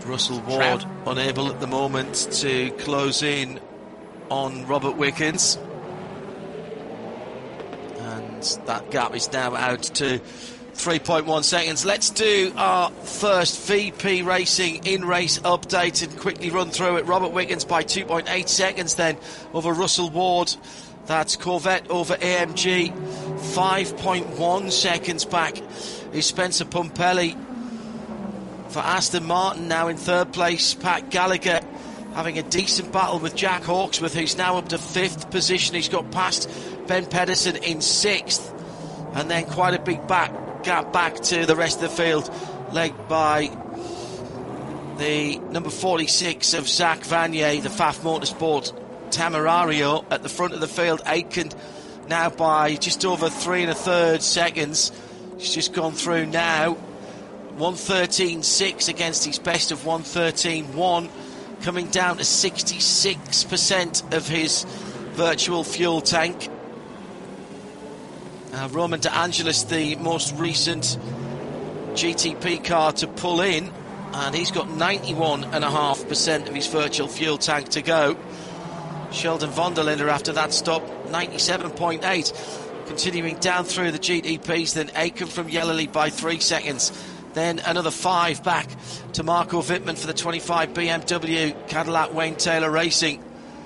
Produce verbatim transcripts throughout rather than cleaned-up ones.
Russell Ward Trav. unable at the moment to close in on Robert Wickens. And that gap is now out to three point one seconds. Let's do our first V P Racing in-race update and quickly run through it. Robert Wickens by two point eight seconds then over Russell Ward. That's Corvette over A M G. five point one seconds back is Spencer Pumpelly. For Aston Martin now in third place, Pat Gallagher having a decent battle with Jack Hawksworth, who's now up to fifth position. He's got past Ben Pedersen in sixth, and then quite a big back gap back to the rest of the field, led by the number forty-six of Zach Vanier, the F A F Motorsport Temerario at the front of the field. Aitken now by just over three and a third seconds. He's just gone through now. one thirteen six against his best of one thirteen one, coming down to sixty-six percent of his virtual fuel tank. Uh, Roman De Angelis, the most recent G T P car to pull in, and he's got ninety-one point five percent of his virtual fuel tank to go. Sheldon von der Linde after that stop, ninety-seven point eight. Continuing down through the G T Ps, then Aitken from Yellowly by three seconds. Then another five back to Marco Wittmann for the twenty-five B M W Cadillac Wayne Taylor Racing.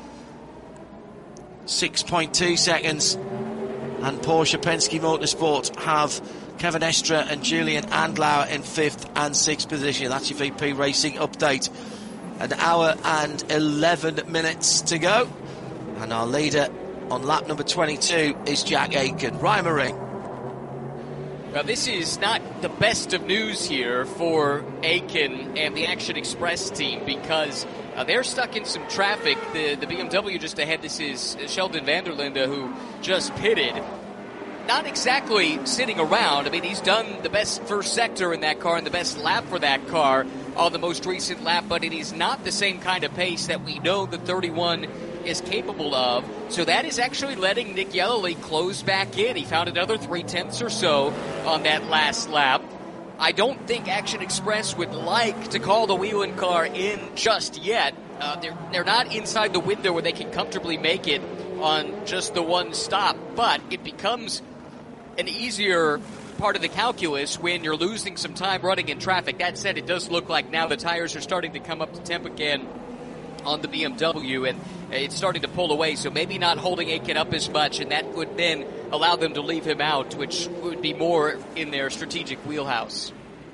six point two seconds. And Porsche Penske Motorsport have Kevin Estre and Julian Andlauer in fifth and sixth position. That's your V P Racing update. An hour and eleven minutes to go. And our leader on lap number twenty-two is Jack Aitken. Ryan Murray. Well, this is not the best of news here for Aitken and the Action Express team, because uh, they're stuck in some traffic. The, the B M W just ahead, this is Sheldon van der Linde, who just pitted. Not exactly sitting around. I mean, he's done the best first sector in that car and the best lap for that car on the most recent lap, but it is not the same kind of pace that we know the thirty-one is capable of. So that is actually letting Nick Yellowly close back in. He found another three-tenths or so on that last lap. I don't think Action Express would like to call the Whelen car in just yet. Uh, they're, they're not inside the window where they can comfortably make it on just the one stop, but it becomes an easier part of the calculus when you're losing some time running in traffic. That said, it does look like now the tires are starting to come up to temp again on the B M W, and it's starting to pull away, so maybe not holding Aitken up as much, and that would then allow them to leave him out, which would be more in their strategic wheelhouse.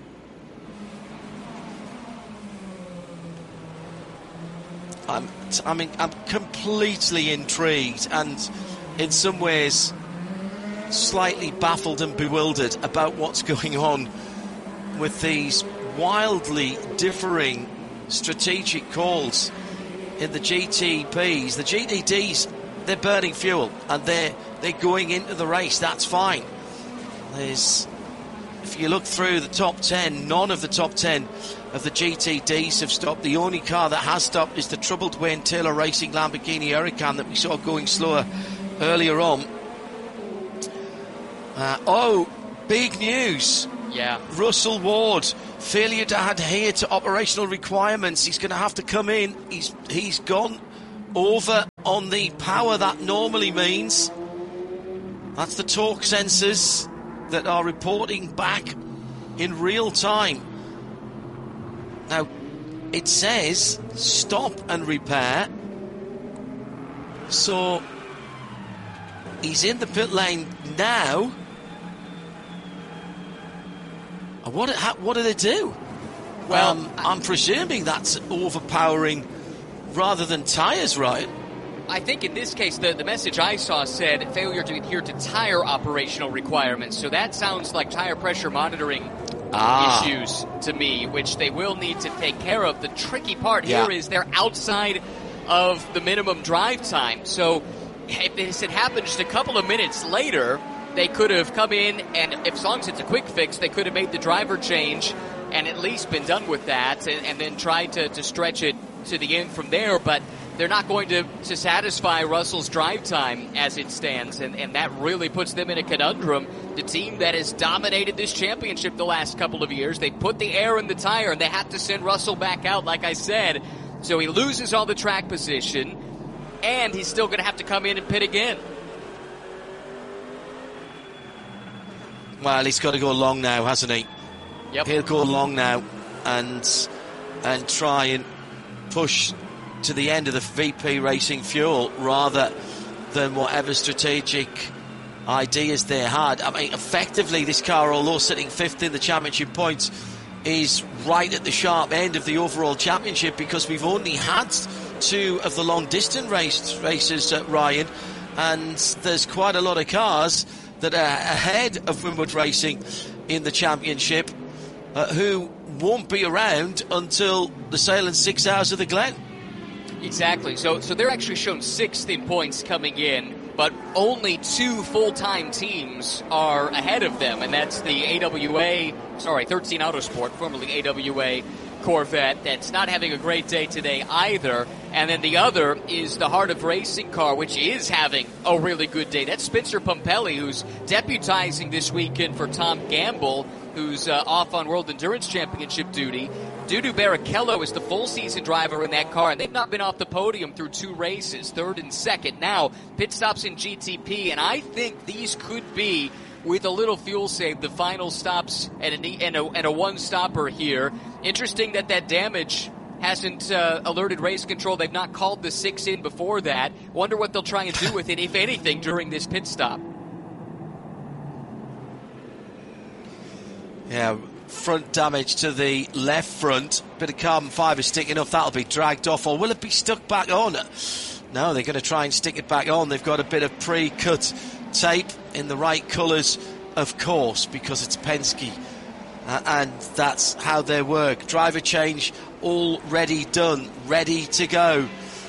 I'm, I mean, I'm completely intrigued and in some ways slightly baffled and bewildered about what's going on with these wildly differing strategic calls in the G T Ps. The G T Ds, they're burning fuel and they're they're going into the race. That's fine. There's, if you look through the top ten, none of the top ten of the G T Ds have stopped. The only car that has stopped is the troubled Wayne Taylor Racing Lamborghini Huracan that we saw going slower earlier on. Uh, oh, big news. Yeah. Russell Ward, failure to adhere to operational requirements. He's going to have to come in. He's he's gone over on the power that normally means. That's the torque sensors that are reporting back in real time. Now, it says stop and repair. So he's in the pit lane now. What what do they do? Well, um, I'm presuming that's overpowering rather than tyres, right? I think in this case, the, the message I saw said failure to adhere to tire operational requirements. So that sounds like tire pressure monitoring ah. issues to me, which they will need to take care of. The tricky part yeah. here is they're outside of the minimum drive time. So if this had happened just a couple of minutes later, they could have come in, and if, as long as it's a quick fix, they could have made the driver change and at least been done with that, and, and then tried to, to stretch it to the end from there. But they're not going to, to satisfy Russell's drive time as it stands, and, and that really puts them in a conundrum. The team that has dominated this championship the last couple of years, they put the air in the tire, and they have to send Russell back out, like I said. So he loses all the track position, and he's still going to have to come in and pit again. Well, he's got to go long now, hasn't he? Yep. He'll go long now and and try and push to the end of the V P Racing fuel rather than whatever strategic ideas they had. I mean, effectively, this car, although sitting fifth in the championship points, is right at the sharp end of the overall championship, because we've only had two of the long distance race, races at Ryan, and there's quite a lot of cars that are ahead of Winwood Racing in the championship uh, who won't be around until the Sailing Six Hours of the Glen. Exactly. So, so they're actually shown sixth in points coming in, but only two full-time teams are ahead of them, and that's the A W A, sorry, thirteen Autosport, formerly A W A Corvette, that's not having a great day today either. And then the other is the Heart of Racing car, which is having a really good day. That's Spencer Pumpelly, who's deputizing this weekend for Tom Gamble, who's uh, off on World Endurance Championship duty. Dudu Barrichello is the full-season driver in that car, and they've not been off the podium through two races, third and second. Now, pit stops in G T P, and I think these could be, with a little fuel save, the final stops and a, and a, and a one-stopper here. Interesting that that damage hasn't uh, alerted race control. They've not called the six in before that. Wonder what they'll try and do with it, if anything, during this pit stop. Yeah, front damage to the left front. Bit of carbon fibre sticking off. That'll be dragged off, or will it be stuck back on? No, they're going to try and stick it back on. They've got a bit of pre-cut tape in the right colours, of course, because it's Penske. Uh, and that's how they work. Driver change already done, ready to go.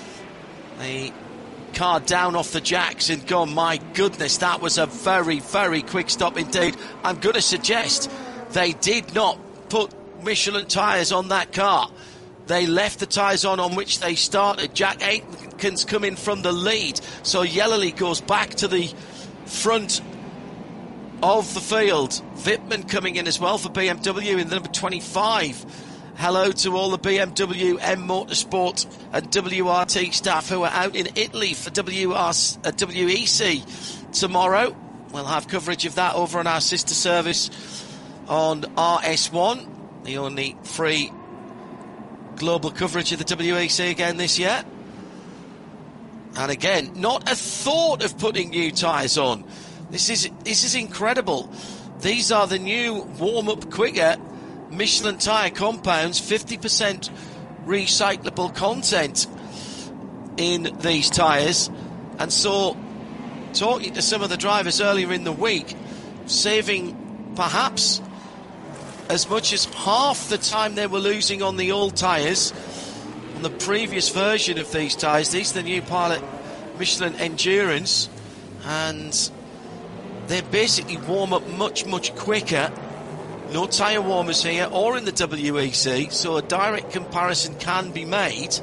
The car down off the jacks and gone. My goodness, that was a very, very quick stop indeed. I'm going to suggest they did not put Michelin tyres on that car. They left the tyres on on which they started. Jack Aitken's coming from the lead, so Yellowly goes back to the front of the field. Wittmann coming in as well for B M W in the number twenty-five. Hello to all the B M W, M Motorsport and W R T staff who are out in Italy for W R C, uh, W E C tomorrow. We'll have coverage of that over on our sister service on R S one, the only free global coverage of the W E C again this year. And again, not a thought of putting new tyres on. This is this is incredible. These are the new warm-up quicker Michelin tyre compounds, fifty percent recyclable content in these tyres. And so, talking to some of the drivers earlier in the week, saving perhaps as much as half the time they were losing on the old tyres, on the previous version of these tyres. These are the new Pilot Michelin Endurance, and they basically warm up much, much quicker. No tyre warmers here or in the W E C, so a direct comparison can be made.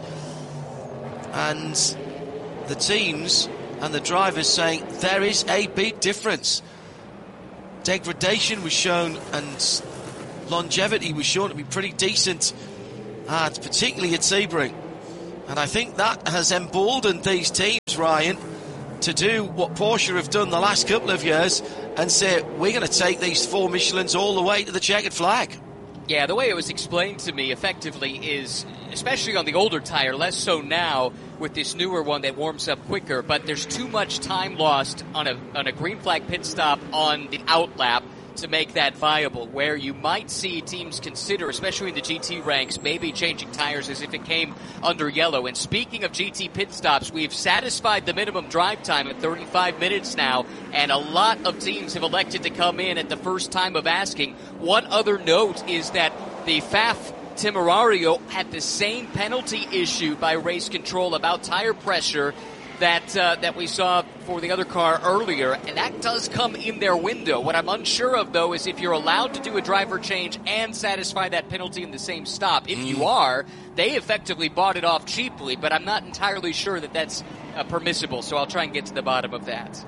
And the teams and the drivers saying there is a big difference. Degradation was shown and longevity was shown to be pretty decent, at, particularly at Sebring. And I think that has emboldened these teams, Ryan, to do what Porsche have done the last couple of years and say, we're going to take these four Michelins all the way to the checkered flag. Yeah, the way it was explained to me effectively is, especially on the older tire, less so now with this newer one that warms up quicker, but there's too much time lost on a on a green flag pit stop on the out lap to make that viable, where you might see teams consider, especially in the G T ranks, maybe changing tires as if it came under yellow. And speaking of G T pit stops, we've satisfied the minimum drive time at thirty-five minutes now, and a lot of teams have elected to come in at the first time of asking. One other note is that the F A F Temerario had the same penalty issued by race control about tire pressure that uh, that we saw for the other car earlier, and that does come in their window. What I'm unsure of, though, is if you're allowed to do a driver change and satisfy that penalty in the same stop. If mm. you are, they effectively bought it off cheaply, but I'm not entirely sure that that's uh, permissible, so I'll try and get to the bottom of that.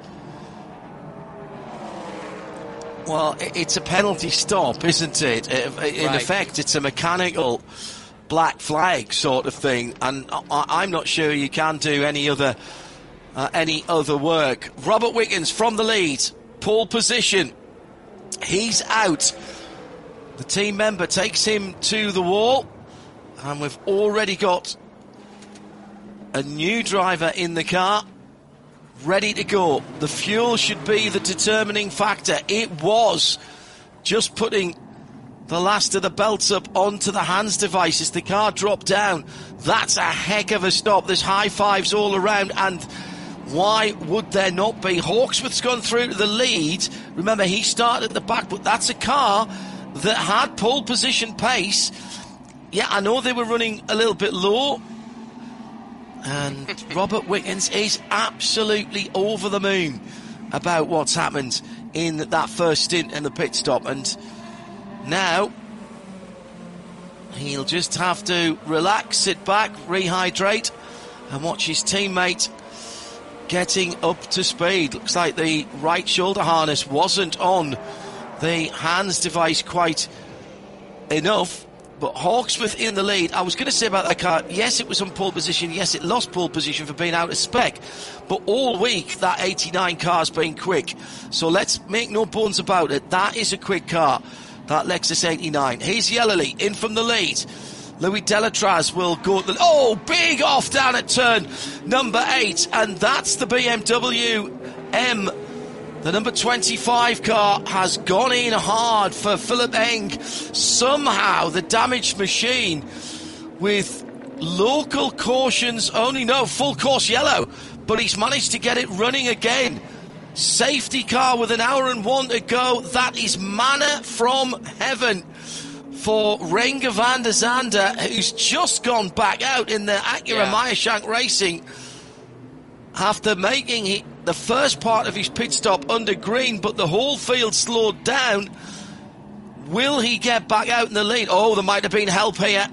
Well, it's a penalty stop, isn't it? In right. effect, it's a mechanical black flag sort of thing, and I'm not sure you can do any other uh, any other work. Robert Wickens from the lead, pole position. He's out. The team member takes him to the wall, and we've already got a new driver in the car, ready to go. The fuel should be the determining factor. It was just putting the last of the belts up onto the hands devices. The car dropped down. That's a heck of a stop. There's high fives all around, and why would there not be? Hawksworth's gone through to the lead. Remember, he started at the back, but that's a car that had pole position pace. Yeah, I know they were running a little bit low, and Robert Wickens is absolutely over the moon about what's happened in that first stint in the pit stop. And now he'll just have to relax, sit back, rehydrate, and watch his teammate getting up to speed. Looks like the right shoulder harness wasn't on the hands device quite enough. But Hawksworth in the lead. I was going to say about that car, yes, it was on pole position. Yes, it lost pole position for being out of spec. But all week, that eighty-nine car's been quick. So let's make no bones about it. That is a quick car, that Lexus eighty-nine. Here's Yellowly in from the lead. Louis Delatraz will go... The, oh, big off down at turn number eight. And that's the B M W M. The number twenty-five car has gone in hard for Philip Eng. Somehow the damaged machine, with local cautions only, no, full course yellow, but he's managed to get it running again. Safety car with an hour and one to go. That is manna from heaven for Renger van der Zande, who's just gone back out in the Acura yeah. Meyershank Racing after making he, the first part of his pit stop under green, but the whole field slowed down. Will he get back out in the lead? Oh, there might have been help here.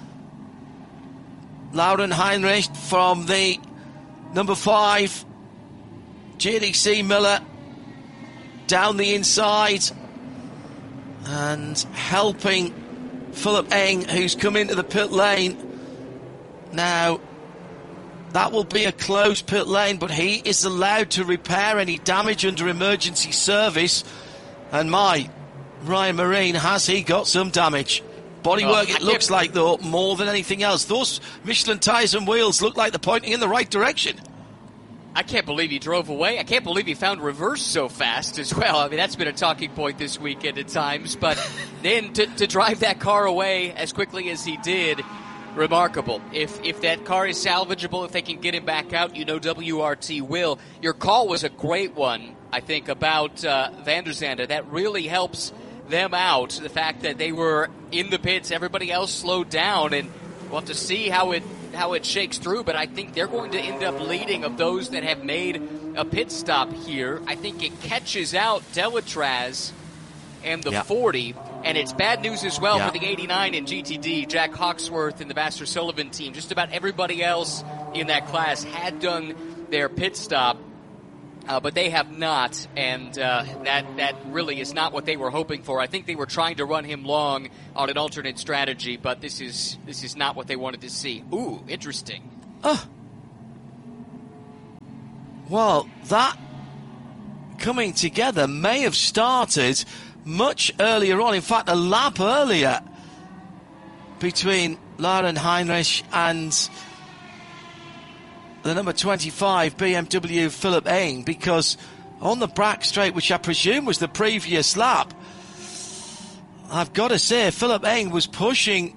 Lauren Heinrich from the number five, J D C Miller, down the inside and helping Philip Eng, who's come into the pit lane. Now, that will be a closed pit lane, but he is allowed to repair any damage under emergency service. And my, Ryan Marine, has he got some damage? Bodywork, oh, it looks like, though, more than anything else. Those Michelin tyres and wheels look like they're pointing in the right direction. I can't believe he drove away. I can't believe he found reverse so fast as well. I mean, that's been a talking point this weekend at times. But then to, to drive that car away as quickly as he did, remarkable. If if that car is salvageable, if they can get him back out, you know W R T will. Your call was a great one, I think, about uh, van der Zande. That really helps them out, the fact that they were in the pits, everybody else slowed down, and we'll have to see how it how it shakes through, but I think they're going to end up leading of those that have made a pit stop here. I think it catches out Delatraz and the yeah. forty, and it's bad news as well yeah. for the eighty-nine in G T D, Jack Hawksworth and the Vasser Sullivan team. Just about everybody else in that class had done their pit stop, uh, but they have not, and uh, that that really is not what they were hoping for. I think they were trying to run him long on an alternate strategy, but this is this is not what they wanted to see. Ooh, interesting. Oh. Well, that coming together may have started much earlier on. In fact, a lap earlier between Lauren Heinrich and the number twenty-five B M W Philip Eng, because on the back straight, which I presume was the previous lap, I've got to say Philip Eng was pushing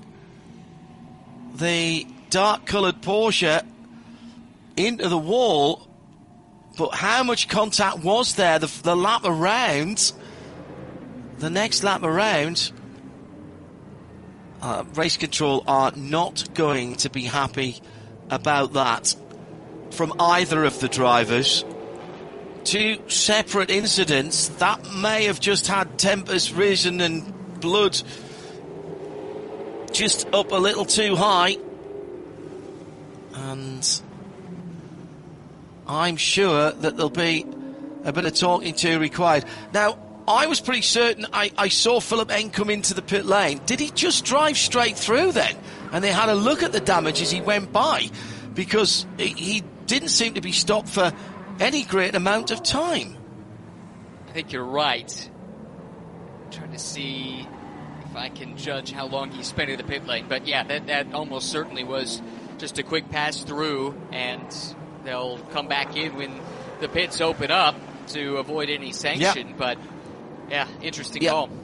the dark coloured Porsche into the wall, but how much contact was there the, the lap around? The next lap around, uh, race control are not going to be happy about that. from either of the drivers. Two separate incidents that may have just had tempers risen and blood just up a little too high. And I'm sure that there'll be a bit of talking to required. Now, I was pretty certain I, I saw Philip Eng come into the pit lane. Did he just drive straight through then? And they had a look at the damage as he went by, because he, he didn't seem to be stopped for any great amount of time. I think you're right. I'm trying to see if I can judge how long he spent in the pit lane. But yeah, that, that almost certainly was just a quick pass through, and they'll come back in when the pits open up to avoid any sanction. Yep. But yeah, interesting yep. call.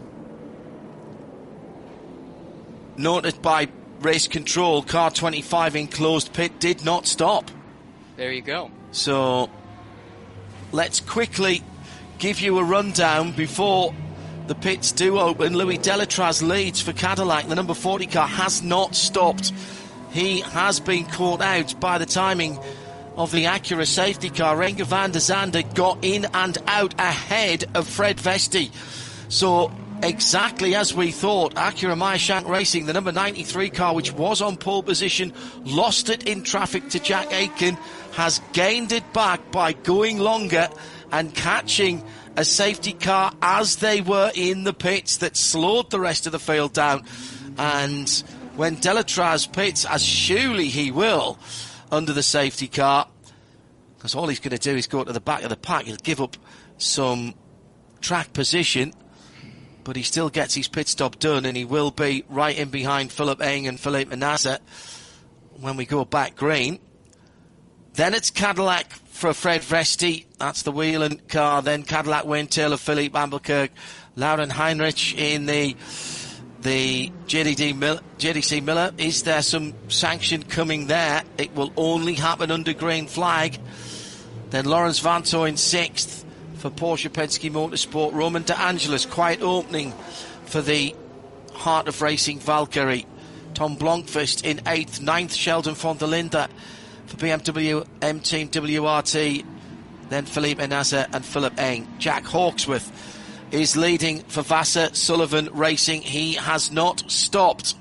Noted by race control, car twenty-five in closed pit did not stop. There you go. So let's quickly give you a rundown before the pits do open. Louis Delatraz leads for Cadillac. The number forty car has not stopped. He has been caught out by the timing of the Acura safety car. Renger van der Zande got in and out ahead of Fred Vesti. So exactly as we thought, Acura Meyer-Shank Racing, the number ninety-three car, which was on pole position, lost it in traffic to Jack Aitken, has gained it back by going longer and catching a safety car as they were in the pits that slowed the rest of the field down. And when Delatraz pits, as surely he will, under the safety car, because all he's going to do is go to the back of the pack. He'll give up some track position, but he still gets his pit stop done, and he will be right in behind Philip Eng and Felipe Nasr when we go back green. Then it's Cadillac for Fred Vesti. That's the Whelan car. Then Cadillac Wayne Taylor, Philippe Ambelkirk, Lauren Heinrich in the the J D D Mil- J D C Miller. Is there some sanction coming there? It will only happen under green flag. Then Lawrence Vanto in sixth for Porsche Penske Motorsport. Roman De Angelis, quiet opening for the Heart of Racing Valkyrie. Tom Blomqvist in eighth. Ninth, Sheldon von der Linde for B M W M Team W R T. Then Felipe Nasr and Philip Eng. Jack Hawksworth is leading for Vasser Sullivan Racing. He has not stopped.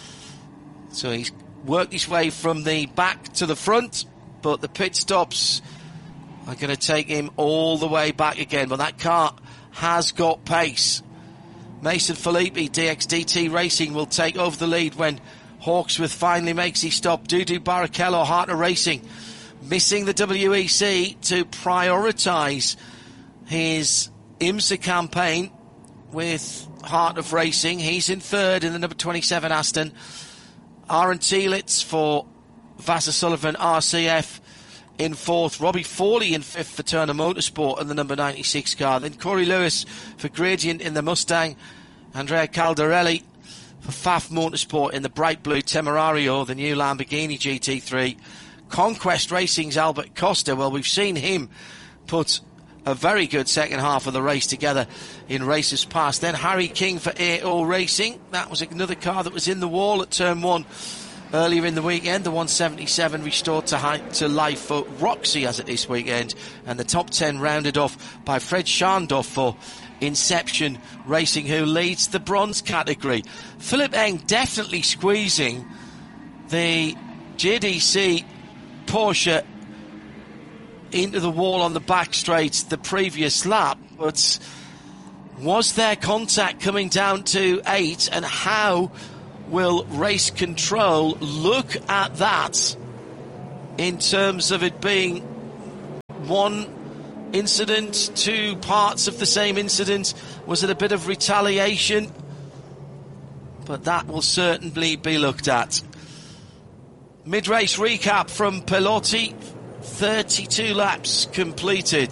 So he's worked his way from the back to the front, but the pit stops are going to take him all the way back again. But that car has got pace. Mason Filippi, D X D T Racing, will take over the lead when Hawksworth finally makes his stop. Dudu Barrichello, Heart of Racing, missing the W E C to prioritise his IMSA campaign with Heart of Racing. He's in third in the number twenty-seven Aston. Aaron Tielitz for Vasser Sullivan R C F in fourth. Robbie Foley in fifth for Turner Motorsport and the number ninety-six car. Then Corey Lewis for Gradient in the Mustang. Andrea Caldarelli for F A F Motorsport in the bright blue Temerario, the new Lamborghini G T three. Conquest Racing's Albert Costa. Well, we've seen him put a very good second half of the race together in races past. Then Harry King for A O Racing. That was another car that was in the wall at turn one earlier in the weekend. The one seventy-seven restored to, high, to life for Roxy as it this weekend. And the top ten rounded off by Fred Scharndorf for Inception Racing, who leads the bronze category. Philip Eng definitely squeezing the J D C Porsche into the wall on the back straight the previous lap, but was there contact coming down to eight, and how will race control look at that in terms of it being one incident, two parts of the same incident? Was it a bit of retaliation? But that will certainly be looked at. Mid-race recap from Pelotti. thirty-two laps completed.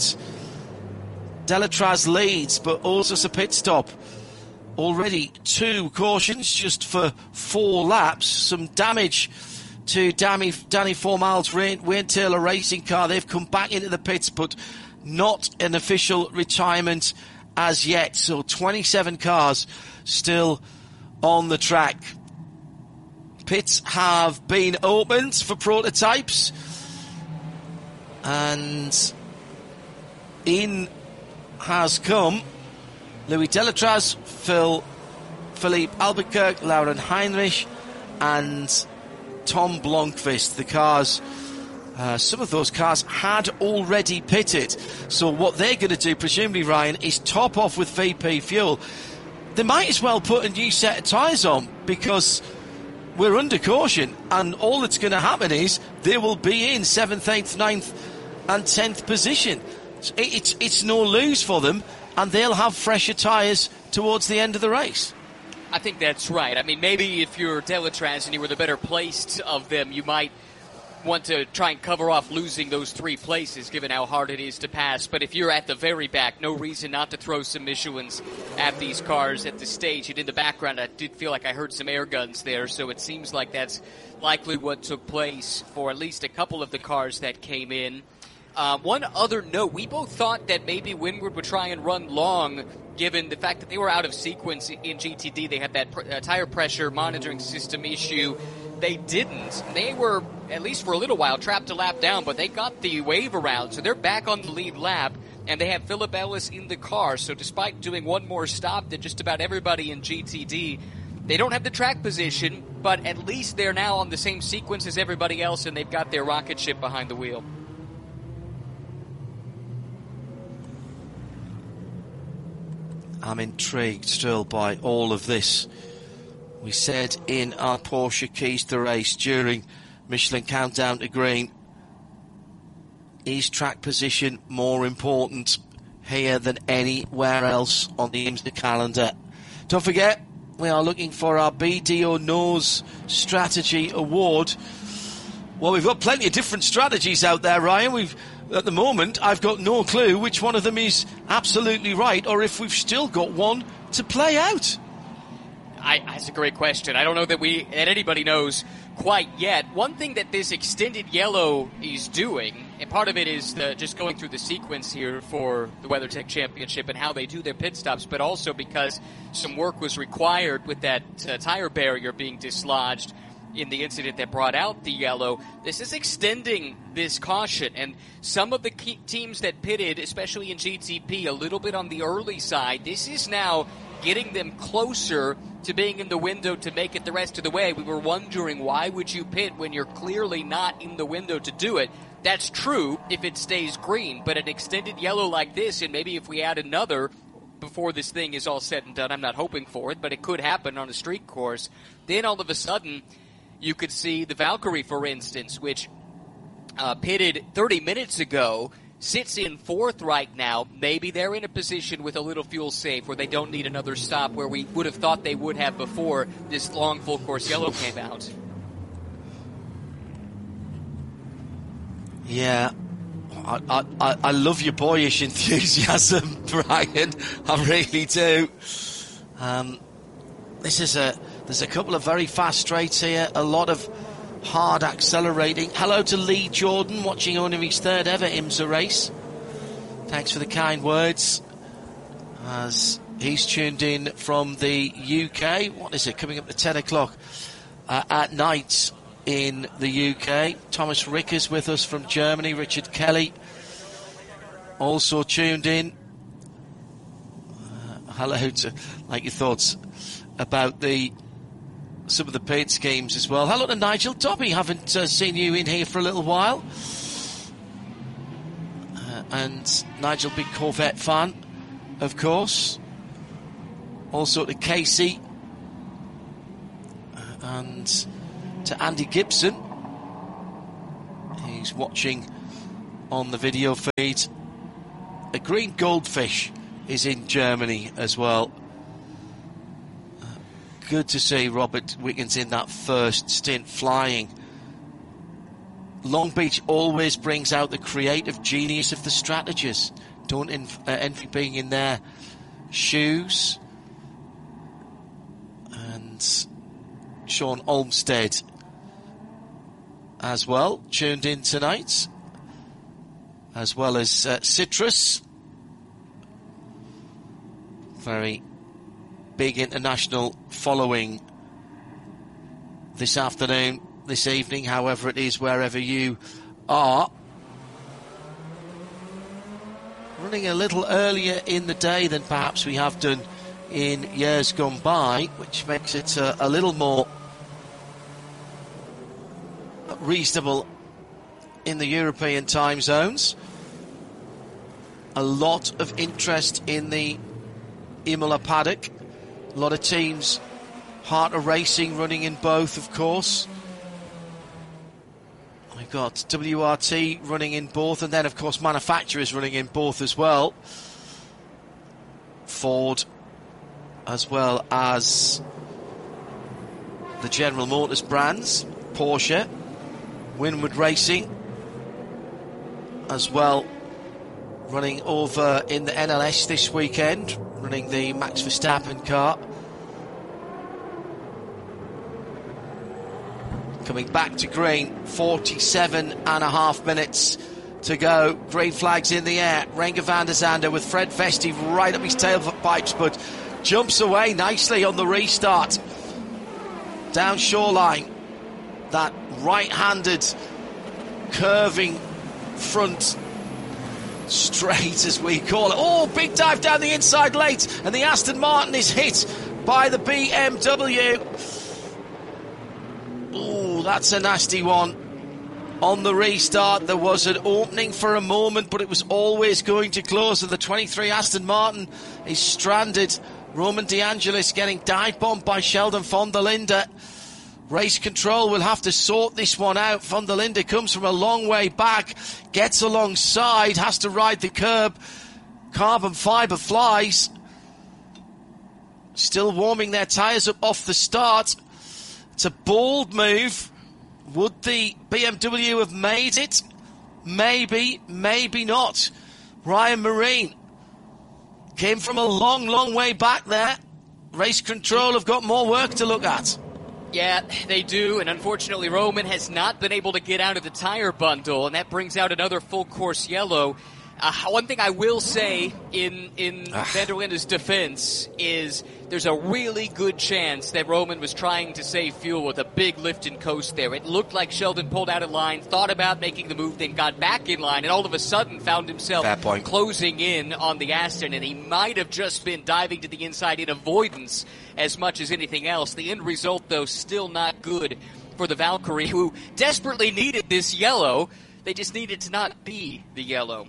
Delatraz leads, but also a pit stop. Already two cautions just for four laps. Some damage to Danny, Danny Formal's Wayne Taylor Racing car. They've come back into the pits, but not an official retirement as yet. So twenty-seven cars still on the track. Pits have been opened for prototypes. And in has come Louis Delatraz, Phil, Philippe Albuquerque, Lauren Heinrich, and Tom Blomqvist. The cars, uh, some of those cars had already pitted. So what they're going to do, presumably, Ryan, is top off with V P fuel. They might as well put a new set of tyres on, because we're under caution, and all that's going to happen is they will be in seventh, eighth, ninth and tenth position. It's, it's no lose for them, and they'll have fresher tyres towards the end of the race. I think that's right. I mean, maybe if you're Delatraz and you were the better placed of them, you might want to try and cover off losing those three places, given how hard it is to pass. But if you're at the very back, no reason not to throw some Michelin's at these cars at this stage. And in the background, I did feel like I heard some air guns there, so it seems like that's likely what took place for at least a couple of the cars that came in. Uh, one other note, we both thought that maybe Windward would try and run long, given the fact that they were out of sequence in G T D. They had that pr- uh, tire pressure monitoring system issue. They didn't. They were, at least for a little while, trapped a lap down, but they got the wave around, so they're back on the lead lap, and they have Philip Ellis in the car. So despite doing one more stop than just about everybody in G T D, they don't have the track position, but at least they're now on the same sequence as everybody else, and they've got their rocket ship behind the wheel. I'm intrigued still by all of this. We said in our Porsche Keys to Race during Michelin Countdown to Green, is track position more important here than anywhere else on the IMSA calendar? Don't forget, we are looking for our B D O Knows Strategy Award. Well, we've got plenty of different strategies out there, Ryan. We've At the moment, I've got no clue which one of them is absolutely right, or if we've still got one to play out. I, that's a great question. I don't know that we that anybody knows quite yet. One thing that this extended yellow is doing, and part of it is the, just going through the sequence here for the WeatherTech Championship and how they do their pit stops, but also because some work was required with that uh, tire barrier being dislodged in the incident that brought out the yellow. This is extending this caution, and some of the key teams that pitted, especially in G T P, a little bit on the early side, this is now getting them closer to being in the window to make it the rest of the way. We were wondering, why would you pit when you're clearly not in the window to do it? That's true if it stays green, but an extended yellow like this, and maybe if we add another before this thing is all said and done, I'm not hoping for it, but it could happen on a street course, then all of a sudden you could see the Valkyrie, for instance, which uh, pitted thirty minutes ago, sits in fourth right now. Maybe they're in a position with a little fuel safe where they don't need another stop, where we would have thought they would have before this long full course yellow came out. Yeah, I, I, I love your boyish enthusiasm, Brian. I really do. Um, this is a there's a couple of very fast straights here, a lot of hard accelerating. Hello to Lee Jordan, watching on his third ever IMSA race. Thanks for the kind words, as he's tuned in from the U K. What is it, coming up to ten o'clock uh, at night in the U K. Thomas Rickers with us from Germany. Richard Kelly also tuned in. Uh, hello to, like, your thoughts about the some of the paint schemes as well. Hello to Nigel Dobby, haven't uh, seen you in here for a little while. Uh, and Nigel, big Corvette fan, of course. Also to Casey uh, and to Andy Gibson, he's watching on the video feed. A green goldfish is in Germany as well. Good to see Robert Wickens in that first stint flying. Long Beach always brings out the creative genius of the strategists. Don't env- uh, envy being in their shoes. And Sean Olmsted as well, tuned in tonight. As well as uh, Citrus. Very big international following this afternoon, this evening, however it is, wherever you are. running a little earlier in the day than perhaps we have done in years gone by, which makes it uh, a little more reasonable in the European time zones. A lot of interest in the Imola paddock. A lot of teams, Heart of Racing running in both, of course. We've got W R T running in both, and then, of course, manufacturers running in both as well. Ford, as well as the General Motors brands, Porsche, Winward Racing, as well, running over in the N L S this weekend, running the Max Verstappen car. Coming back to green, forty-seven and a half minutes to go. Green flags in the air. Renger van der Zande with Fred Vesti right up his tailpipes, but jumps away nicely on the restart. Down shoreline, that right-handed curving front straight, as we call it. Oh, big dive down the inside late, and the Aston Martin is hit by the B M W. Oh, that's a nasty one. On the restart, there was an opening for a moment, but it was always going to close, and the twenty-three Aston Martin is stranded. Roman De Angelis getting dive bombed by Sheldon von der Linde. Race control will have to sort this one out. Von der Linde comes from a long way back, gets alongside, has to ride the curb. Carbon fibre flies. Still warming their tyres up off the start. It's a bold move. Would the B M W have made it? Maybe, maybe not. Ryan Marine came from a long, long way back there. Race control have got more work to look at. Yeah, they do, and unfortunately Roman has not been able to get out of the tire bundle, and that brings out another full course yellow. Uh, one thing I will say in in van der Linde's defense is there's a really good chance that Roman was trying to save fuel with a big lift and coast there. It looked like Sheldon pulled out of line, thought about making the move, then got back in line, and all of a sudden found himself closing in on the Aston, and he might have just been diving to the inside in avoidance as much as anything else. The end result, though, still not good for the Valkyrie, who desperately needed this yellow. They just needed to not be the yellow.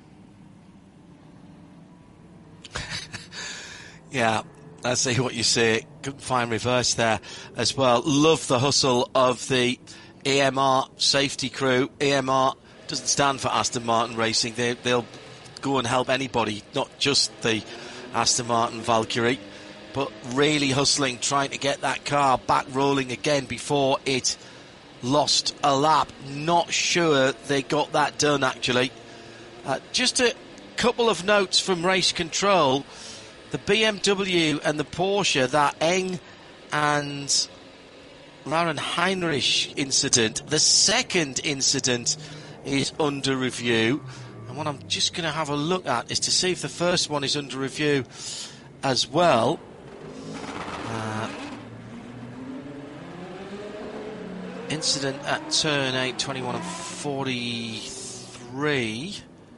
Yeah, I see what you say. Couldn't find reverse there as well. Love the hustle of the A M R safety crew. A M R doesn't stand for Aston Martin Racing. They, they'll go and help anybody, not just the Aston Martin Valkyrie, but really hustling, trying to get that car back rolling again before it lost a lap. Not sure they got that done, actually. Uh, just a couple of notes from race control. The B M W and the Porsche, that Eng and Lauren Heinrich incident, the second incident is under review. And what I'm just going to have a look at is to see if the first one is under review as well. Uh, incident at turn eight, twenty-one and forty-three.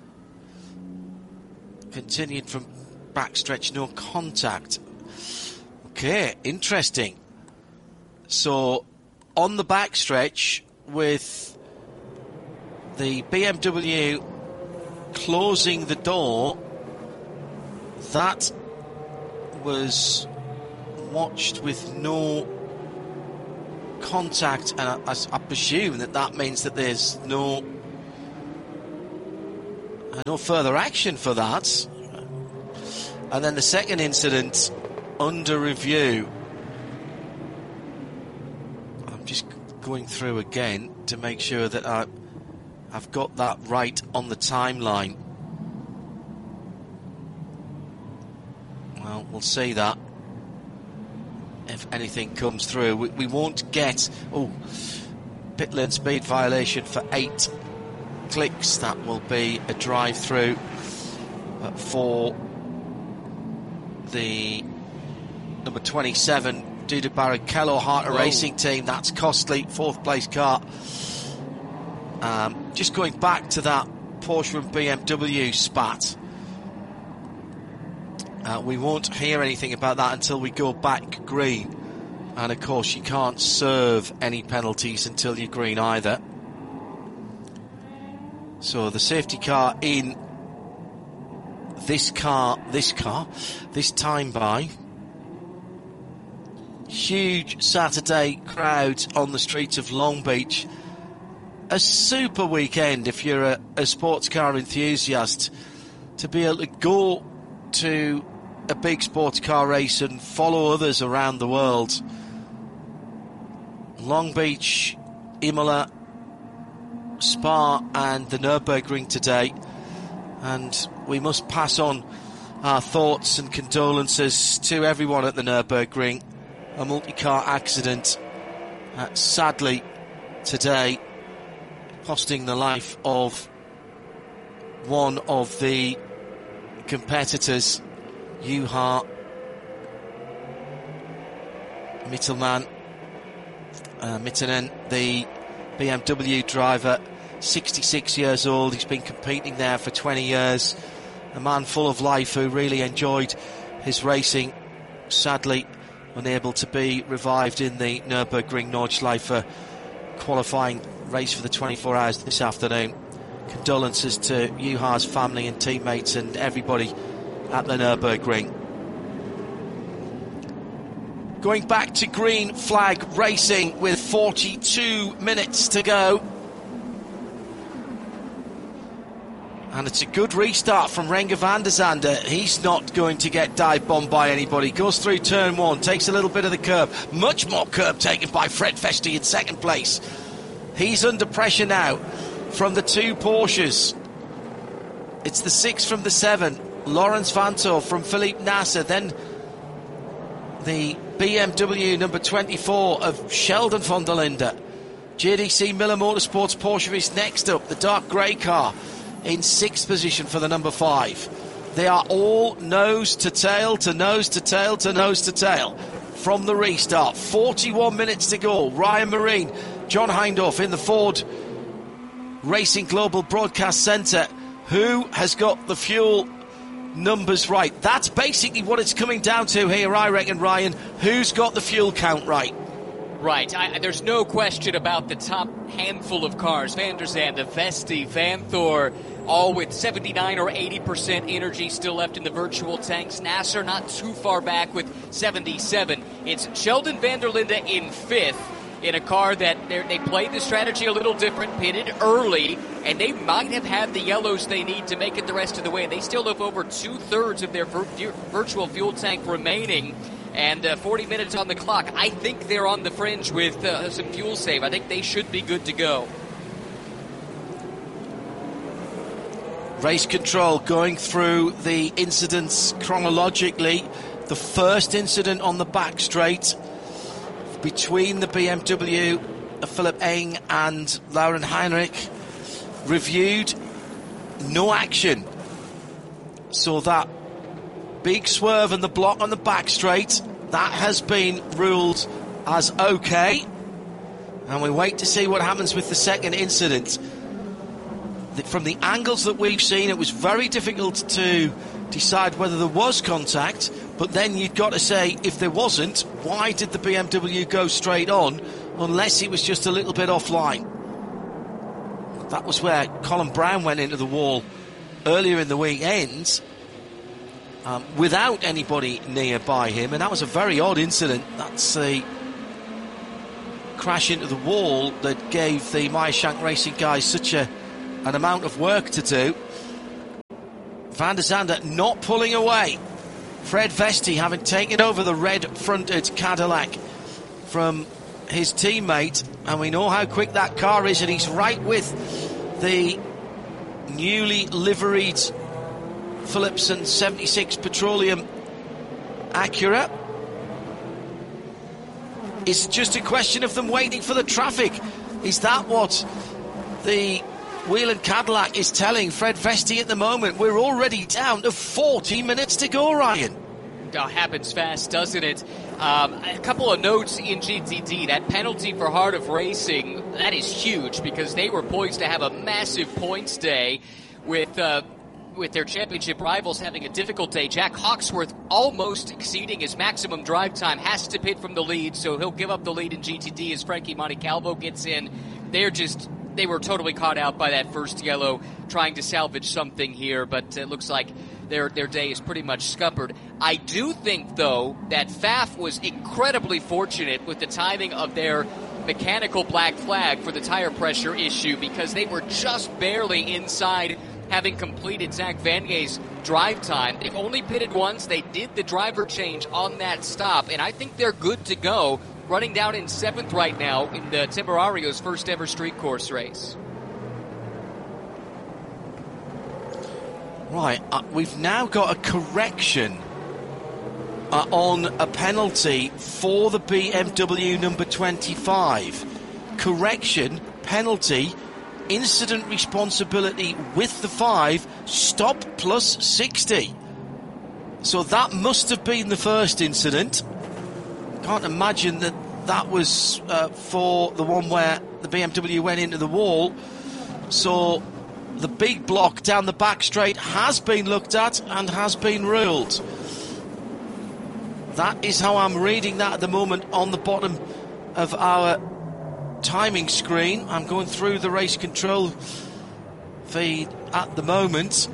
Continued from backstretch, no contact. Okay, interesting. So, on the backstretch, with the B M W closing the door, that was watched with no contact, and I, I, I presume that that means that there's no no further action for that. And then the second incident under review. I'm just going through again to make sure that I, I've got that right on the timeline. Well, we'll see that if anything comes through. We, we won't get... Oh, pit lane speed violation for eight clicks. That will be a drive-through for the number twenty-seven Duda Barrichello Heart of Racing team. That's costly, fourth place car. Um, just going back to that Porsche and B M W spat, Uh, we won't hear anything about that until we go back green. And of course you can't serve any penalties until you're green either. So the safety car in this car, this car, this time by. Huge Saturday crowds on the streets of Long Beach. A super weekend if you're a, a sports car enthusiast, to be able to go to a big sports car race and follow others around the world. Long Beach, Imola, Spa and the Nürburgring today, and we must pass on our thoughts and condolences to everyone at the Nürburgring. A multi-car accident, uh, sadly today, costing the life of one of the competitors, Juha Mittelman, uh, Mittinen, the B M W driver, sixty-six years old. He's been competing there for twenty years. A man full of life who really enjoyed his racing. Sadly, unable to be revived in the Nürburgring Nordschleife qualifying race for the twenty-four hours this afternoon. Condolences to Juha's family and teammates and everybody at the Nürburgring. Going back to green flag racing with forty-two minutes to go. And it's a good restart from Renger van der Zande. He's not going to get dive bombed by anybody. Goes through turn one, takes a little bit of the curb. Much more curb taken by Fred Vesti in second place. He's under pressure now from the two Porsches. It's the six from the seven. Lawrence Vanthoor from Philippe Nasser. Then the B M W number twenty-four of Sheldon van der Linde. J D C Miller Motorsports Porsche is next up. The dark grey car in sixth position for the number five. They are all nose to tail to nose to tail to nose to tail from the restart. forty-one minutes to go. Ryan Marine, John Hindhaugh in the Ford Racing Global Broadcast Centre. Who has got the fuel numbers right? That's basically what it's coming down to here, I reckon, Ryan. Who's got the fuel count right? Right, I, there's no question about the top handful of cars. Van der Zande, Vesti, Vanthoor, all with seventy-nine or eighty percent energy still left in the virtual tanks. Nasser not too far back with seventy-seven. It's Sheldon van der Linde in fifth in a car that they played the strategy a little different, pitted early, and they might have had the yellows they need to make it the rest of the way. They still have over two-thirds of their vir- virtual fuel tank remaining. And uh, forty minutes on the clock. I think they're on the fringe with uh, some fuel save. I think they should be good to go. Race control going through the incidents chronologically. The first incident on the back straight between the B M W of Philipp Eng and Lauren Heinrich. Reviewed, no action. So that big swerve and the block on the back straight, that has been ruled as okay. And we wait to see what happens with the second incident. The, from the angles that we've seen, it was very difficult to decide whether there was contact, but then you've got to say, if there wasn't, why did the B M W go straight on, unless it was just a little bit offline? That was where Colin Brown went into the wall earlier in the weekend. Um, without anybody nearby him, and that was a very odd incident. That's the crash into the wall that gave the Meyershank Racing guys such a an amount of work to do. Van der Zande not pulling away. Fred Vesti having taken over the red-fronted Cadillac from his teammate, and we know how quick that car is, and he's right with the newly liveried Philipson seventy-six Petroleum Acura. It's just a question of them waiting for the traffic. Is that what the Whelen Cadillac is telling Fred Vesti at the moment? We're already down to forty minutes to go, Ryan. Oh, happens fast, doesn't it? Um, a couple of notes in G T D. That penalty for Heart of Racing, that is huge, because they were poised to have a massive points day with uh, with their championship rivals having a difficult day. Jack Hawksworth almost exceeding his maximum drive time, has to pit from the lead, so he'll give up the lead in G T D as Frankie Montecalvo gets in. They're just, they were totally caught out by that first yellow, trying to salvage something here, but it looks like their their day is pretty much scuppered. I do think, though, that F A F was incredibly fortunate with the timing of their mechanical black flag for the tire pressure issue, because they were just barely inside having completed Zach Van Gay's drive time. They've only pitted once. They did the driver change on that stop, and I think they're good to go, running down in seventh right now in the Temerario's first ever street course race. Right, uh, we've now got a correction uh, on a penalty for the B M W number twenty-five. Correction, penalty, incident responsibility with the five, stop plus sixty. So that must have been the first incident. Can't imagine that that was uh, for the one where the B M W went into the wall. So the big block down the back straight has been looked at and has been ruled. That is how I'm reading that at the moment on the bottom of our timing screen. I'm going through the race control feed at the moment.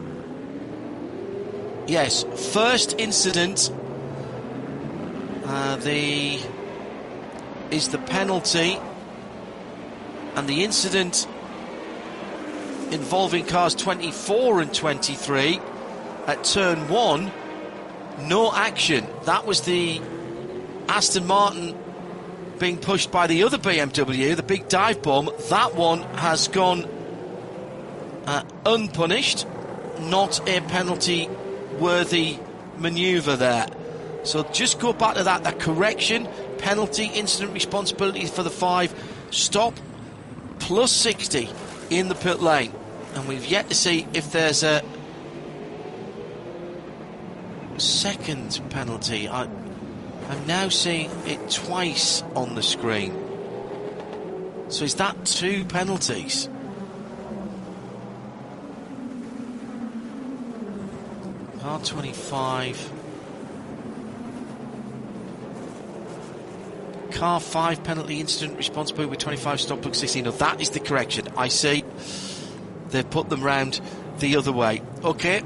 Yes, first incident uh, the is the penalty, and the incident involving cars twenty-four and twenty-three at turn one, no action. That was the Aston Martin being pushed by the other B M W, the big dive bomb. That one has gone uh, unpunished, not a penalty worthy manoeuvre there. So just go back to that, that correction, penalty, incident responsibility for the five, stop plus sixty in the pit lane. And we've yet to see if there's a second penalty. I, I'm now seeing it twice on the screen. So is that two penalties? R twenty-five. Car five penalty, incident responsibility with twenty-five, stop plus sixteen. No, that is the correction. I see. They've put them round the other way. Okay.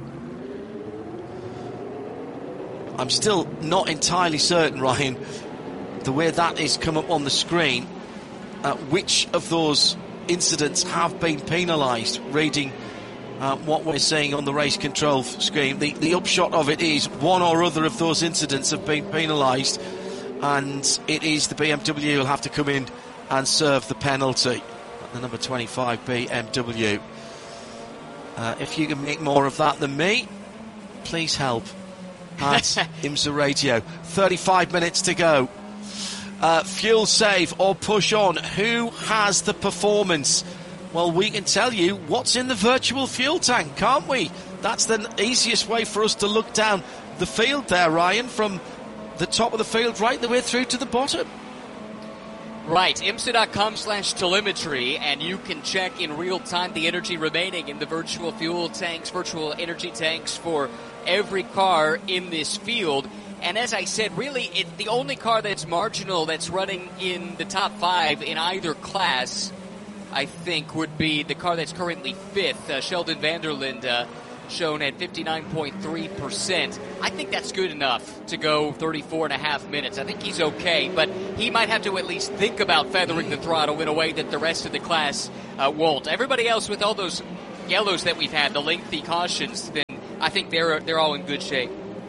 I'm still not entirely certain, Ryan, the way that is come up on the screen, uh, which of those incidents have been penalised, reading uh, what we're seeing on the race control screen. The, the upshot of it is one or other of those incidents have been penalised, and it is the B M W who will have to come in and serve the penalty. The number twenty-five B M W. Uh, if you can make more of that than me, please help at IMSA Radio. thirty-five minutes to go. Uh, fuel save or push on. Who has the performance? Well, we can tell you what's in the virtual fuel tank, can't we? That's the easiest way for us to look down the field there, Ryan, from the top of the field right the way through to the bottom. Right, IMSA.com slash telemetry, and you can check in real time the energy remaining in the virtual fuel tanks, virtual energy tanks for every car in this field. And as I said, really, it, the only car that's marginal that's running in the top five in either class, I think, would be the car that's currently fifth, uh, Sheldon Vanderlinde, uh, shown at fifty-nine point three percent. I think that's good enough to go thirty-four and a half minutes. I think he's okay, but he might have to at least think about feathering the throttle in a way that the rest of the class uh, won't. Everybody else with all those yellows that we've had, the lengthy cautions, then I think they're they're all in good shape.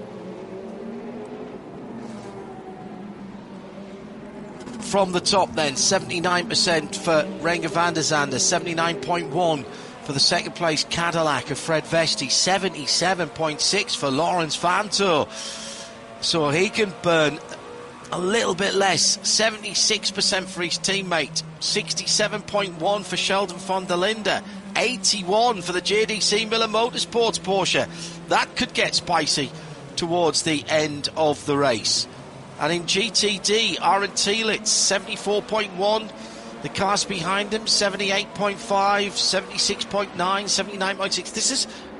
From the top then, seventy-nine percent for Renger van der Zande, seventy-nine point one for the second place Cadillac of Fred Vesti, seventy-seven point six for Lawrence Vanthoor. So he can burn a little bit less, seventy-six percent for his teammate, sixty-seven point one for Sheldon van der Linde, eighty-one for the J D C Miller Motorsports Porsche. That could get spicy towards the end of the race. And in G T D, Aaron Telitz, seventy-four point one. The cars behind him, seventy-eight point five, seventy-six point nine, seventy-nine point six. This is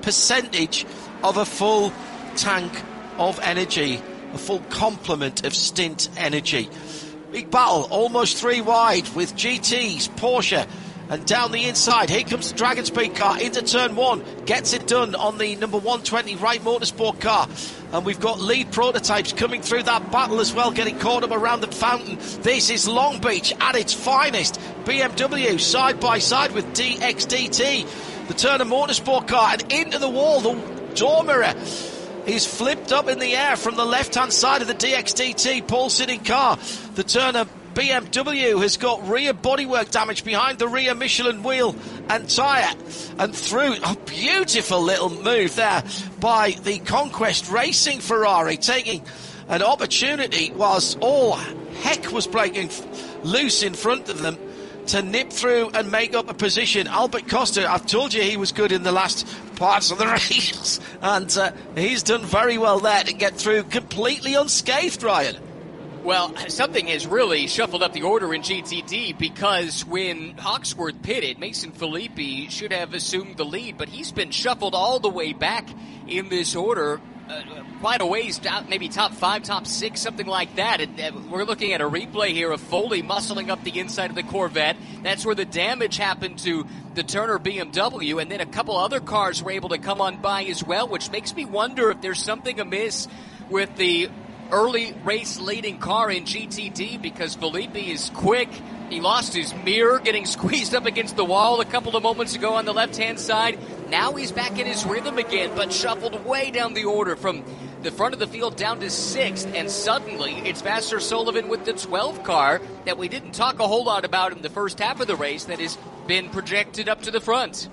percentage of a full tank of energy, a full complement of stint energy. Big battle, almost three wide with G Ts, Porsche, and down the inside, here comes the Dragon Speed car into turn one. Gets it done on the number one twenty Wright Motorsport car. And we've got lead prototypes coming through that battle as well, getting caught up around the fountain. This is Long Beach at its finest. B M W side by side with D X D T. The Turner Motorsport car, and into the wall, the door mirror is flipped up in the air from the left-hand side of the D X D T pole sitting car. The Turner B M W has got rear bodywork damage behind the rear Michelin wheel and tyre, and through a beautiful little move there by the Conquest Racing Ferrari, taking an opportunity whilst all heck was breaking loose in front of them to nip through and make up a position. Albert Costa, I've told you he was good in the last parts of the race, and uh, he's done very well there to get through completely unscathed, Ryan. Well, something has really shuffled up the order in G T D, because when Hawksworth pitted, Mason Filippi should have assumed the lead, but he's been shuffled all the way back in this order, uh, quite a ways down, maybe top five, top six, something like that. And, uh, we're looking at a replay here of Foley muscling up the inside of the Corvette. That's where the damage happened to the Turner B M W, and then a couple other cars were able to come on by as well, which makes me wonder if there's something amiss with the early race leading car in G T D, because Filippi is quick. He lost his mirror getting squeezed up against the wall a couple of moments ago on the left-hand side. Now he's back in his rhythm again, but shuffled way down the order from the front of the field down to sixth, and suddenly it's Vasser Sullivan with the twelve car that we didn't talk a whole lot about in the first half of the race that has been projected up to the front.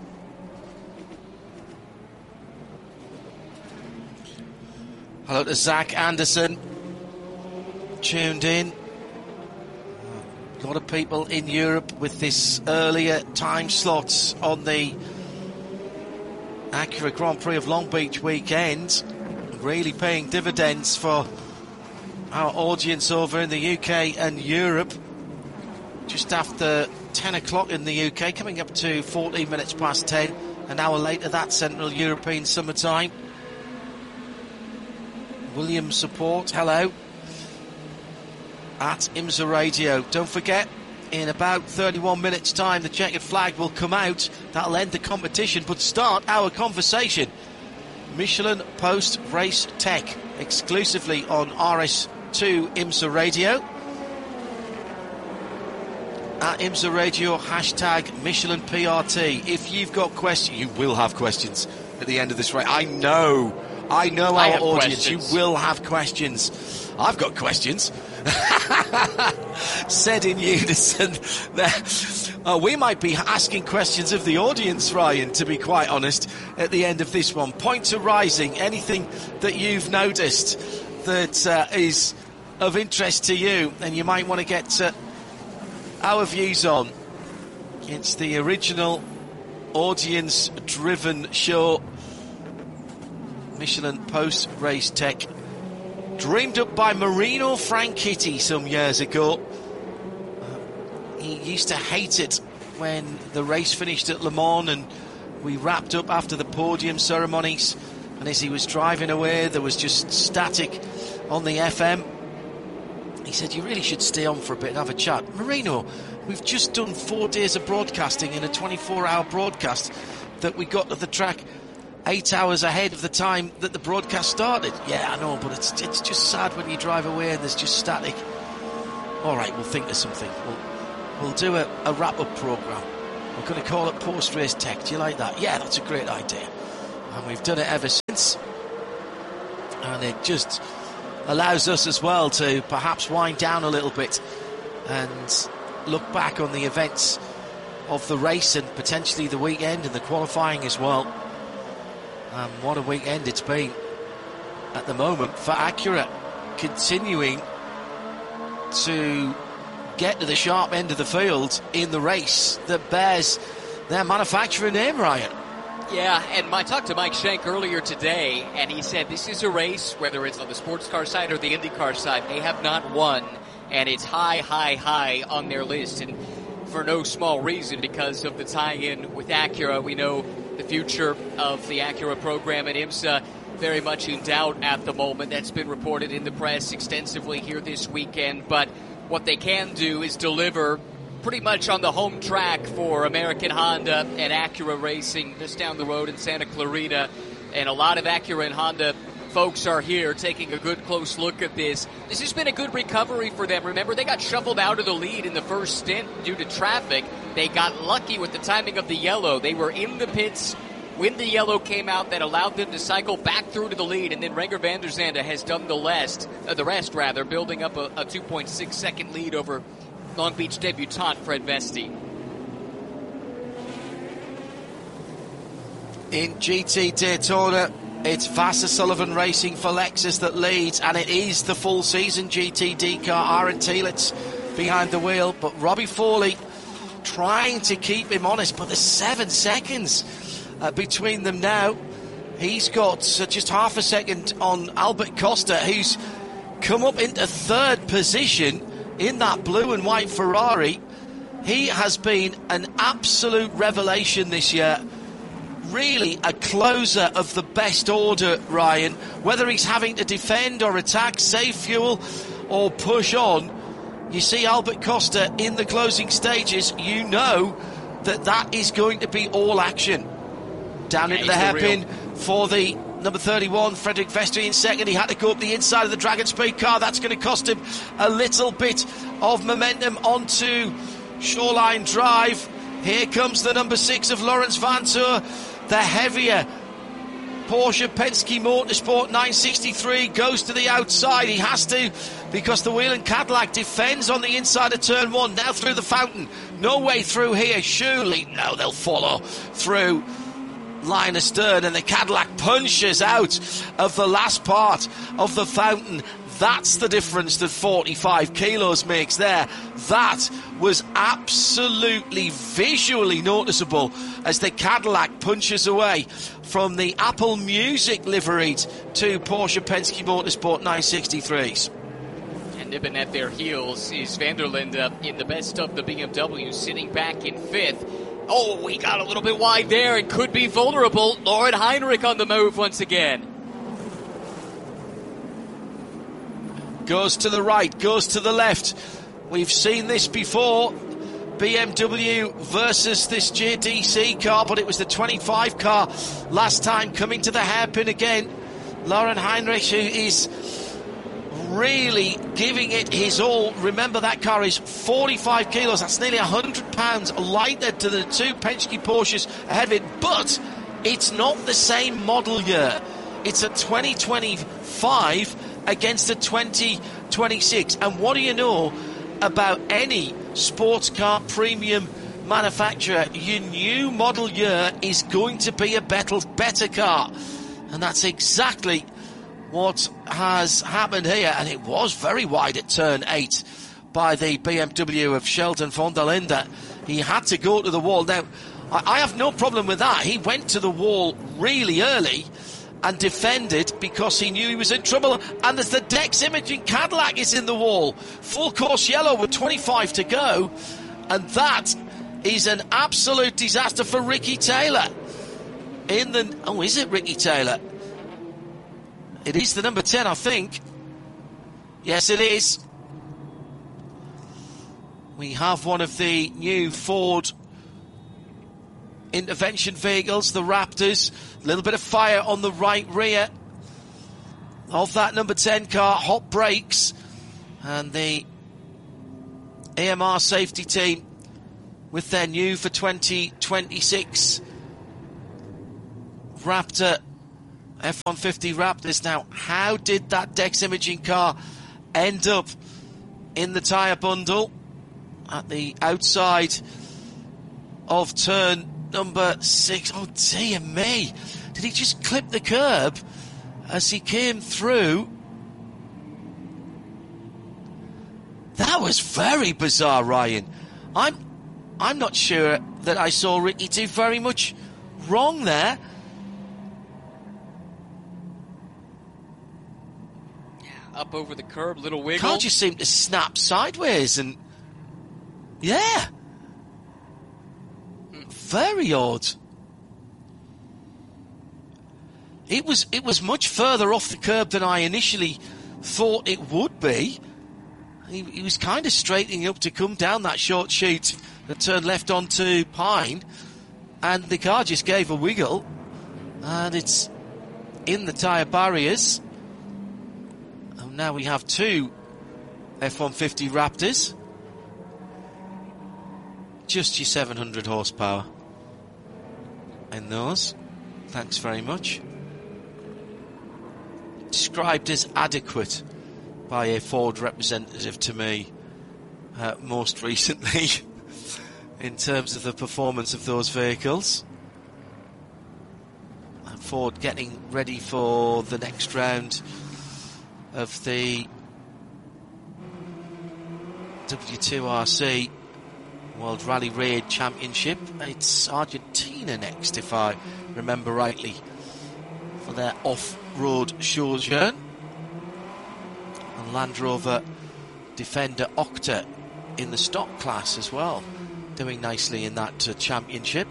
Hello to Zach Anderson, tuned in. A lot of people in Europe with this earlier time slots on the Acura Grand Prix of Long Beach weekend, really paying dividends for our audience over in the U K and Europe. Just after ten o'clock in the U K, coming up to fourteen minutes past ten, an hour later that Central European summertime. William Support, hello, at IMSA Radio. Don't forget, in about thirty-one minutes time, the checkered flag will come out. That'll end the competition, but start our conversation. Michelin Post Race Tech, exclusively on R S two IMSA Radio. At IMSA Radio, hashtag Michelin P R T. If you've got questions, you will have questions at the end of this race. I know. I know I our audience, questions. You will have questions. I've got questions. Said in unison that uh, we might be asking questions of the audience, Ryan, to be quite honest, at the end of this one. Points are rising. Anything that you've noticed that uh, is of interest to you and you might want to get uh, our views on. It's the original audience-driven show, Michelin Post Race Tech, dreamed up by Marino Franchitti some years ago. Uh, he used to hate it when the race finished at Le Mans and we wrapped up after the podium ceremonies, and as he was driving away there was just static on the F M. He said, you really should stay on for a bit and have a chat. Marino, we've just done four days of broadcasting in a twenty-four hour broadcast that we got to the track eight hours ahead of the time that the broadcast started. Yeah, I know, but it's it's just sad when you drive away and there's just static. All right, we'll think of something. We'll, we'll do a, a wrap-up programme. We're going to call it Post-Race Tech. Do you like that? Yeah, that's a great idea. And we've done it ever since. And it just allows us as well to perhaps wind down a little bit and look back on the events of the race and potentially the weekend and the qualifying as well. And what a weekend it's been at the moment for Acura, continuing to get to the sharp end of the field in the race that bears their manufacturer name, Ryan. Yeah, and I talked to Mike Shank earlier today, and he said this is a race, whether it's on the sports car side or the IndyCar side, they have not won, and it's high, high, high on their list, and for no small reason, because of the tie-in with Acura. We know the future of the Acura program at IMSA very much in doubt at the moment. That's been reported in the press extensively here this weekend. But what they can do is deliver pretty much on the home track for American Honda and Acura Racing just down the road in Santa Clarita. And a lot of Acura and Honda folks are here taking a good close look at this. This has been a good recovery for them. Remember, they got shuffled out of the lead in the first stint due to traffic. They got lucky with the timing of the yellow. They were in the pits when the yellow came out. That allowed them to cycle back through to the lead, and then Renger van der Zande has done the rest, uh, the rest rather, building up a, a two point six second lead over Long Beach debutant Fred Vesti. In G T Daytona, it's Vasser Sullivan Racing for Lexus that leads, and it is the full season G T D car. Aaron Telitz behind the wheel, but Robbie Foley trying to keep him honest, but there's seven seconds uh, between them now. He's got uh, just half a second on Albert Costa, who's come up into third position in that blue and white Ferrari. He has been an absolute revelation this year. Really a closer of the best order, Ryan. Whether he's having to defend or attack, save fuel or push on, you see Albert Costa in the closing stages, you know that that is going to be all action. Down yeah, into the hairpin for the number thirty-one, Frederick Vesti in second. He had to go up the inside of the Dragon Speed car. That's going to cost him a little bit of momentum onto Shoreline Drive. Here comes the number six of Lawrence Vantour. The heavier Porsche Penske Motorsport nine sixty-three goes to the outside. He has to, because the Whelen Cadillac defends on the inside of turn one. Now through the fountain. No way through here. Surely, no, they'll follow through line astern, and the Cadillac punches out of the last part of the fountain. That's the difference that forty-five kilos makes there. That was absolutely visually noticeable as the Cadillac punches away from the Apple Music liveried to Porsche Penske Motorsport nine sixty-threes. And nipping at their heels is van der Linde in the best of the B M W, sitting back in fifth. Oh, he got a little bit wide there. It could be vulnerable. Laurin Heinrich on the move once again. Goes to the right, goes to the left. We've seen this before. B M W versus this J D C car, but it was the twenty-five car last time, coming to the hairpin again. Laurin Heinrich, who is really giving it his all. Remember, that car is forty-five kilos. That's nearly one hundred pounds lighter to the two Penske Porsches ahead of it. But it's not the same model year. It's a twenty twenty-five against a twenty twenty-six. And what do you know about any sports car premium manufacturer? Your new model year is going to be a better, better car. And that's exactly what has happened here. And it was very wide at turn eight by the B M W of Sheldon van der Linde. He had to go to the wall. Now, I have no problem with that. He went to the wall really early and defended because he knew he was in trouble. And as the Dex Imaging Cadillac is in the wall, full course yellow with twenty-five to go, and that is an absolute disaster for Ricky Taylor. In the oh, is it Ricky Taylor? It is the number ten, I think. Yes, it is. We have one of the new Ford intervention vehicles, the Raptors. A little bit of fire on the right rear of that number ten car. Hot brakes, and the A M R safety team with their new for twenty twenty-six Raptor F one fifty Raptors. Now, how did that Dex Imaging car end up in the tyre bundle at the outside of turn number six? Oh, dear me. Did he just clip the curb as he came through? That was very bizarre, Ryan. I'm I'm not sure that I saw Ricky do very much wrong there. Yeah, up over the curb, little wiggle. Car just seemed to snap sideways, and yeah. Very odd. it was it was much further off the curb than I initially thought it would be. He, he was kind of straightening up to come down that short chute that turned left onto Pine, and the car just gave a wiggle, and it's in the tyre barriers. And now we have two F one fifty Raptors. Just your seven hundred horsepower in those. Thanks very much. Described as adequate by a Ford representative to me uh, most recently in terms of the performance of those vehicles. And Ford getting ready for the next round of the W two R C World Rally Raid Championship. It's Argentina next, if I remember rightly, for their off-road sojourn. And Land Rover Defender Octa in the stock class as well, doing nicely in that uh, championship.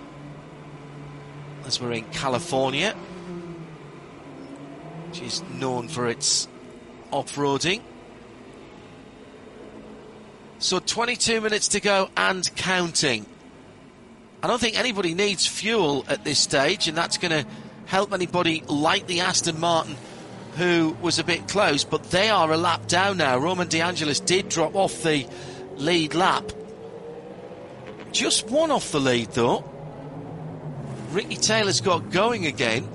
As we're in California, which is known for its off-roading. So twenty-two minutes to go and counting. I don't think anybody needs fuel at this stage, and that's going to help anybody like the Aston Martin, who was a bit close, but they are a lap down now. Roman De Angelis did drop off the lead lap. Just one off the lead, though. Ricky Taylor's got going again.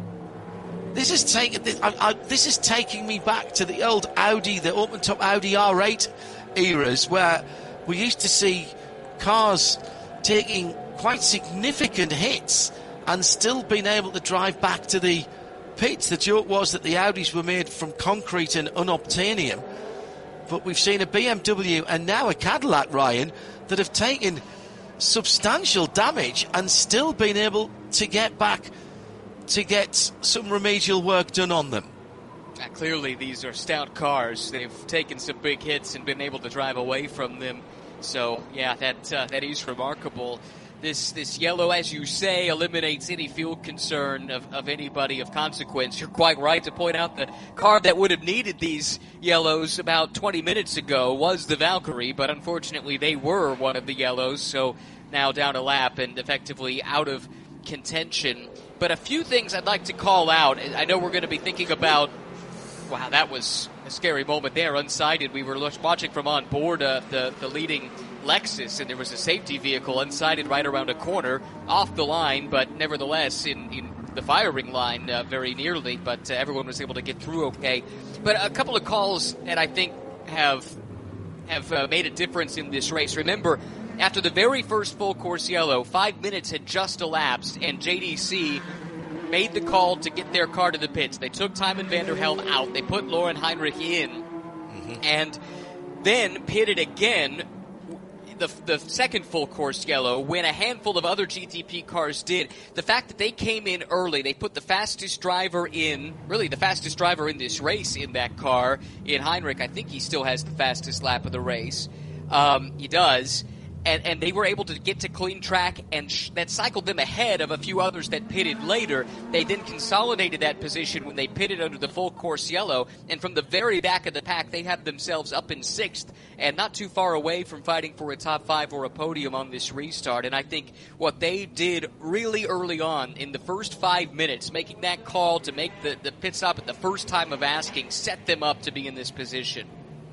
This is taking I, I, this is taking me back to the old Audi, the open-top Audi R eight eras, where we used to see cars taking quite significant hits and still being able to drive back to the pits. The joke was that the Audis were made from concrete and unobtainium, but we've seen a B M W and now a Cadillac, Ryan, that have taken substantial damage and still been able to get back to get some remedial work done on them. Uh, clearly, these are stout cars. They've taken some big hits and been able to drive away from them. So, yeah, that uh, that is remarkable. This this yellow, as you say, eliminates any fuel concern of, of anybody of consequence. You're quite right to point out the car that would have needed these yellows about twenty minutes ago was the Valkyrie, but unfortunately they were one of the yellows, so now down a lap and effectively out of contention. But a few things I'd like to call out. I know we're going to be thinking about, wow, that was a scary moment there, unsighted. We were watching from on board uh, the, the leading Lexus, and there was a safety vehicle unsighted right around a corner, off the line, but nevertheless in, in the firing line uh, very nearly, but uh, everyone was able to get through okay. But a couple of calls that I think have, have uh, made a difference in this race. Remember, after the very first full course yellow, five minutes had just elapsed, and J D C made the call to get their car to the pits. They took Tymon Vander Helm out. They put Lauren Heinrich in, mm-hmm. and then pitted again the, the second full course yellow when a handful of other G T P cars did. The fact that they came in early, they put the fastest driver in, really the fastest driver in this race in that car, in Heinrich. I think he still has the fastest lap of the race. Um, he does. And, and they were able to get to clean track, and sh- that cycled them ahead of a few others that pitted later. They then consolidated that position when they pitted under the full course yellow, and from the very back of the pack, they had themselves up in sixth and not too far away from fighting for a top five or a podium on this restart. And I think what they did really early on in the first five minutes, making that call to make the, the pit stop at the first time of asking, set them up to be in this position.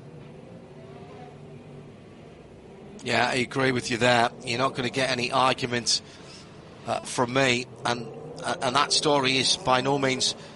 Yeah, I agree with you there. You're not going to get any argument uh, from me, and uh, and that story is by no means